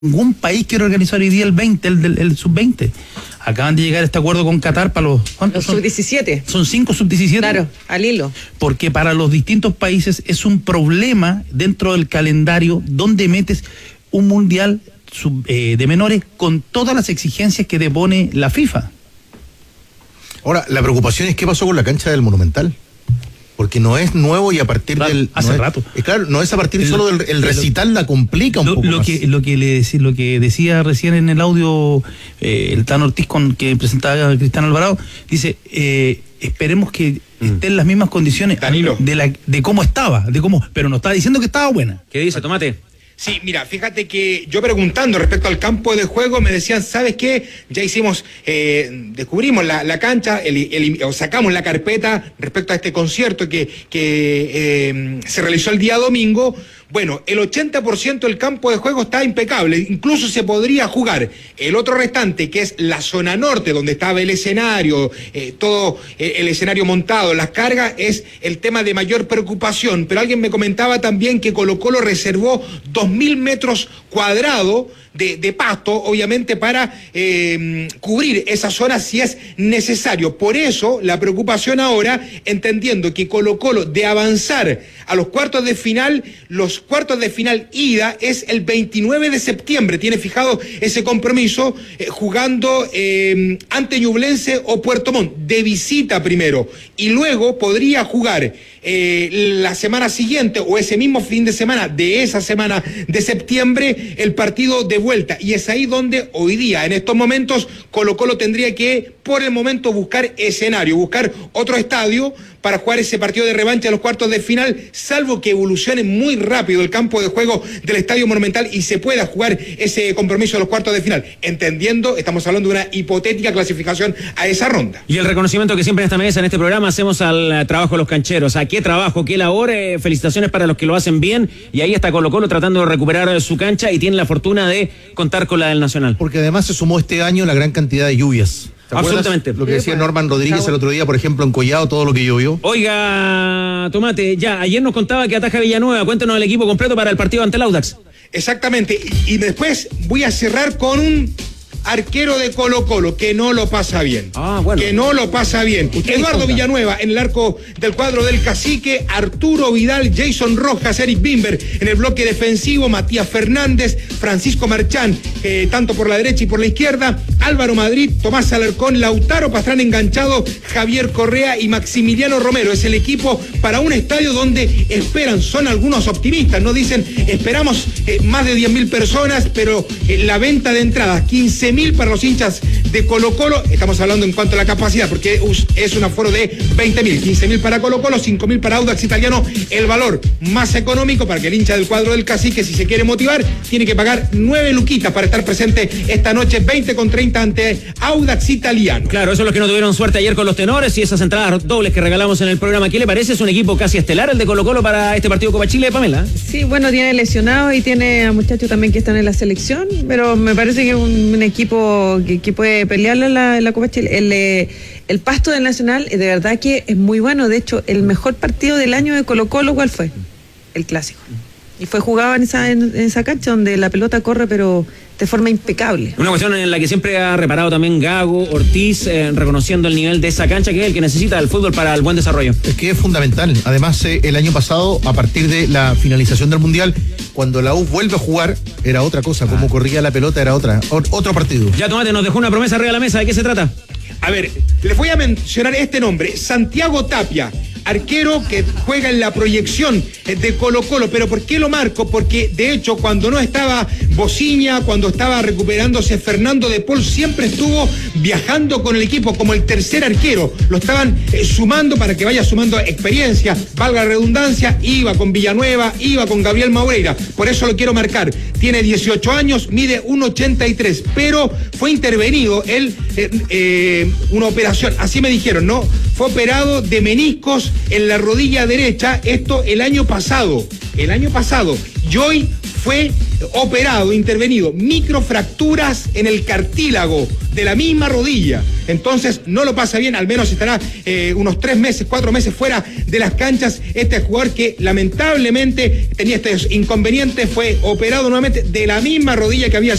ningún país quiere organizar hoy día el sub-20. Acaban de llegar a este acuerdo con Qatar para los... ¿Cuántos son? Sub-17. Son 5 sub-17. Claro, al hilo. Porque para los distintos países es un problema dentro del calendario donde metes un mundial de menores con todas las exigencias que te pone la FIFA. Ahora, la preocupación es qué pasó con la cancha del Monumental. Porque no es nuevo y a partir del... Hace rato. Claro, no es a partir solo del recital, la complica un poco más. Lo que decía recién en el audio el Tano Ortiz que presentaba a Cristian Alvarado, dice, esperemos que estén las mismas condiciones de cómo estaba, pero no estaba diciendo que estaba buena. ¿Qué dice, Tomate? Sí, mira, fíjate que yo preguntando respecto al campo de juego me decían, ¿sabes qué? Ya hicimos, descubrimos la cancha, o sacamos la carpeta respecto a este concierto que se realizó el día domingo. Bueno, el 80% del campo de juego está impecable, incluso se podría jugar. El otro restante, que es la zona norte, donde estaba el escenario, todo el escenario montado, las cargas, es el tema de mayor preocupación. Pero alguien me comentaba también que Colo-Colo reservó 2.000 metros cuadrados de pasto, obviamente, para cubrir esa zona si es necesario. Por eso, la preocupación ahora, entendiendo que Colo-Colo, de avanzar a los cuartos de final, los cuartos de final ida es el 29 de septiembre. Tiene fijado ese compromiso jugando ante Ñublense o Puerto Montt, de visita primero. Y luego podría jugar la semana siguiente o ese mismo fin de semana de esa semana de septiembre el partido de vuelta, y es ahí donde hoy día, en estos momentos, Colo-Colo tendría que, por el momento, buscar escenario, buscar otro estadio para jugar ese partido de revancha de los cuartos de final, salvo que evolucione muy rápido el campo de juego del Estadio Monumental y se pueda jugar ese compromiso de los cuartos de final, entendiendo, estamos hablando de una hipotética clasificación a esa ronda. Y el reconocimiento que siempre en esta mesa, en este programa, hacemos al trabajo de los cancheros. ¿A qué trabajo, qué labor? Felicitaciones para los que lo hacen bien, y ahí está Colo-Colo tratando de recuperar su cancha y tiene la fortuna de contar con la del Nacional. Porque además se sumó este año la gran cantidad de lluvias. Absolutamente. Lo que decía Norman Rodríguez el otro día, por ejemplo, en Collado, todo lo que llovió. Oiga, Tomate, ayer nos contaba que ataja Villanueva. Cuéntanos el equipo completo para el partido ante el Audax. Exactamente, y después voy a cerrar con un arquero de Colo-Colo que no lo pasa bien. Que no lo pasa bien. Eduardo Villanueva en el arco del cuadro del Cacique, Arturo Vidal, Jason Rojas, Eric Bimber en el bloque defensivo, Matías Fernández, Francisco Marchán, tanto por la derecha y por la izquierda, Álvaro Madrid, Tomás Alarcón, Lautaro Pastrán enganchado, Javier Correa y Maximiliano Romero. Es el equipo para un estadio donde esperan, son algunos optimistas, no dicen esperamos más de 10.000 personas, pero la venta de entradas, 15.000 para los hinchas de Colo-Colo, estamos hablando en cuanto a la capacidad, porque es un aforo de 20.000, 15.000 para Colo-Colo, 5.000 para Audax Italiano, el valor más económico para que el hincha del cuadro del Cacique, si se quiere motivar, tiene que pagar 9 luquitas para estar presente esta noche, 20,30 ante Audax Italiano. Claro, eso es los que no tuvieron suerte ayer con los tenores y esas entradas dobles que regalamos en el programa. ¿Qué le parece? Es un equipo casi estelar el de Colo-Colo para este partido Copa Chile, Pamela. Sí, bueno, tiene lesionados y tiene a muchachos también que están en la selección, pero me parece que es un equipo que puede pelearle la Copa Chile. El pasto del Nacional de verdad que es muy bueno. De hecho, el mejor partido del año de Colo-Colo, ¿cuál fue? El clásico. Y fue jugado en esa cancha donde la pelota corre, pero de forma impecable. Una cuestión en la que siempre ha reparado también Gago, Ortiz, reconociendo el nivel de esa cancha, que es el que necesita el fútbol para el buen desarrollo. Es que es fundamental. Además, el año pasado, a partir de la finalización del Mundial, cuando la U vuelve a jugar, era otra cosa. Como corría la pelota, era otro partido. Ya, Tomate, nos dejó una promesa arriba de la mesa. ¿De qué se trata? A ver, les voy a mencionar este nombre, Santiago Tapia, arquero que juega en la proyección de Colo-Colo. ¿Pero por qué lo marco? Porque de hecho cuando no estaba Bociña, cuando estaba recuperándose Fernando de Paul, siempre estuvo viajando con el equipo como el tercer arquero. Lo estaban sumando para que vaya sumando experiencia, valga la redundancia. Iba con Villanueva, iba con Gabriel Maureira, por eso lo quiero marcar. Tiene 18 años, mide 1,83, pero fue intervenido él, una operación, así me dijeron, ¿no? Fue operado de meniscos en la rodilla derecha, esto el año pasado, y hoy fue operado, intervenido, microfracturas en el cartílago de la misma rodilla. Entonces no lo pasa bien, al menos estará unos 3 meses, 4 meses fuera de las canchas. Este jugador que lamentablemente tenía este inconveniente fue operado nuevamente de la misma rodilla que había